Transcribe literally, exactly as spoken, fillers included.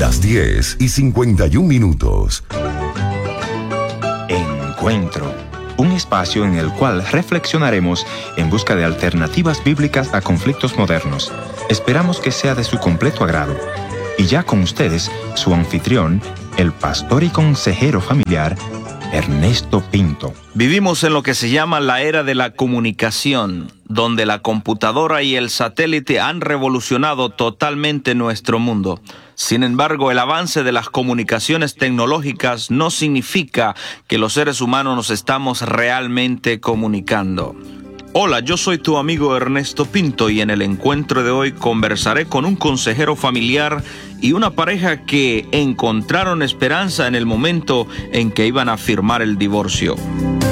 Las diez y cincuenta y un minutos. Encuentro. Un espacio en el cual reflexionaremos en busca de alternativas bíblicas a conflictos modernos. Esperamos que sea de su completo agrado. Y ya con ustedes, su anfitrión, el pastor y consejero familiar, Ernesto Pinto. Vivimos en lo que se llama la era de la comunicación, donde la computadora y el satélite han revolucionado totalmente nuestro mundo. Sin embargo, el avance de las comunicaciones tecnológicas no significa que los seres humanos nos estamos realmente comunicando. Hola, yo soy tu amigo Ernesto Pinto y en el encuentro de hoy conversaré con un consejero familiar y una pareja que encontraron esperanza en el momento en que iban a firmar el divorcio.